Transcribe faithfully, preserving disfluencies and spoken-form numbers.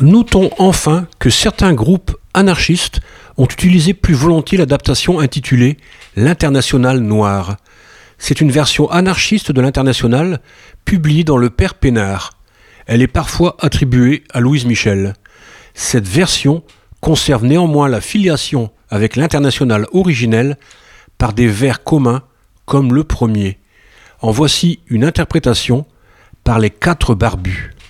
Notons enfin que certains groupes anarchistes ont utilisé plus volontiers l'adaptation intitulée « L'Internationale noire ». C'est une version anarchiste de l'Internationale publiée dans le Père Peinard. Elle est parfois attribuée à Louise Michel. Cette version conserve néanmoins la filiation avec l'Internationale originelle par des vers communs comme le premier. En voici une interprétation par les Quatre Barbus.